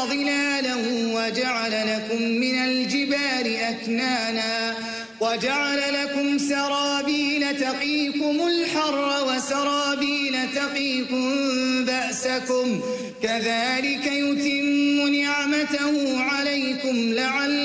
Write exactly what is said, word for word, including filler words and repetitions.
ظلالا وجعل لكم من الجبال أكنانا وجعل لكم سرابيل تقيكم الحر وسرابيل تقيكم بأسكم كذلك يتم نعمته عليكم لعلكم